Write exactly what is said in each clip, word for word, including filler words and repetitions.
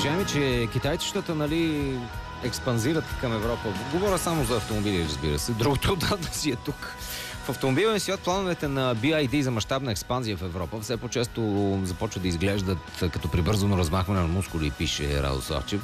Уважаеми, че китайците, нали, експанзират към Европа. Говоря само за автомобили, разбира се. Другото отдавна си е тук. В автомобилен свят плановете на Би Ай Ди за мащабна експанзия в Европа все по-често започват да изглеждат като прибързано размахване на мускули, пише Радо Славчев,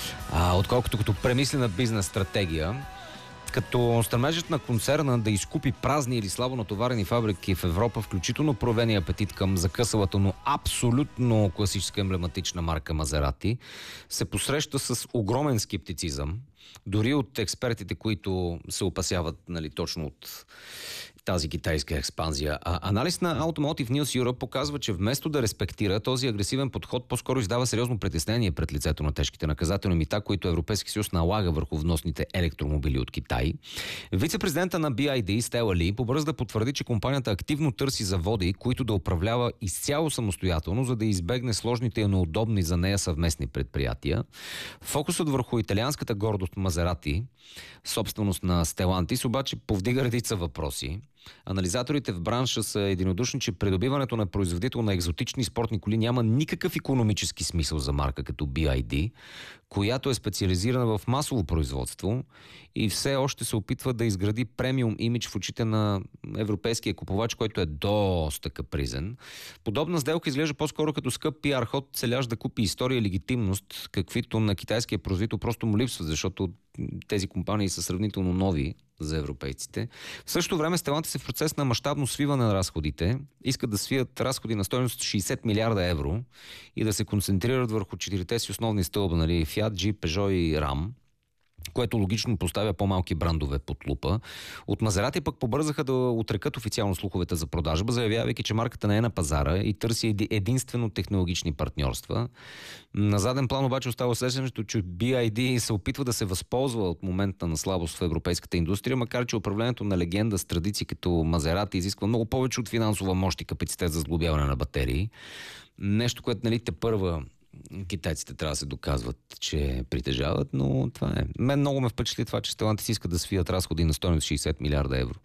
а, отколкото като премислена бизнес стратегия. Като стремежът на концерна да изкупи празни или слабо натоварени фабрики в Европа, включително проявения апетит към закъсалата, но абсолютно класическа емблематична марка Мазерати, се посреща с огромен скептицизъм, дори от експертите, които се опасяват, нали, точно от тази китайска експанзия. А анализ на Automotive News Europe показва, че вместо да респектира този агресивен подход, по-скоро издава сериозно притеснение пред лицето на тежките наказателни мита, които Европейски съюз налага върху вносните електромобили от Китай. Вице-президента на Би Ай Ди Стела Ли побърза да потвърди, че компанията активно търси заводи, които да управлява изцяло самостоятелно, за да избегне сложните и неудобни за нея съвместни предприятия. Фокусът върху италианската гордост Мазерати, собственост на Stellantis, обаче повдига редица въпроси. Анализаторите в бранша са единодушни, че придобиването на производител на екзотични спортни коли няма никакъв икономически смисъл за марка като Би Ай Ди, която е специализирана в масово производство и все още се опитва да изгради премиум имидж в очите на европейския купувач, който е доста капризен. Подобна сделка изглежда по-скоро като скъп пиар ход, целящ да купи история и легитимност, каквито на китайския производител просто му липсват, защото тези компании са сравнително нови за европейците. В същото време Stellantis са в процес на мащабно свиване на разходите. Искат да свият разходи на стойност шейсет милиарда евро и да се концентрират върху четирите си основни стълба, нали, Fiat, Jeep, Peugeot и Ram, което логично поставя по-малки брандове под лупа. От Мазерати пък побързаха да отрекат официално слуховете за продажба, заявявайки, че марката не е на пазара и търси единствено технологични партньорства. На заден план обаче остава усещането, че Би Ай Ди се опитва да се възползва от момента на слабост в европейската индустрия, макар че управлението на легенда с традиции като Мазерати изисква много повече от финансова мощ и капацитет за сглобяване на батерии. Нещо, което, нали, те първа китайците трябва да се доказват, че притежават, но това е. Мен много ме впечатли това, че Stellantis иска да свият разходи на стойност шейсет милиарда евро.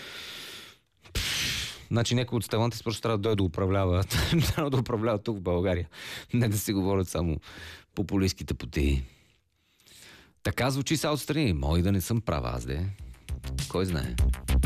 Пфф, значи някой от Stellantis просто трябва да дойде да управлява. Трябва да управлява тук в България. Не да се говорят само популистските потии. Така звучи са отстрани. Мой да не съм права аз, де. Кой знае.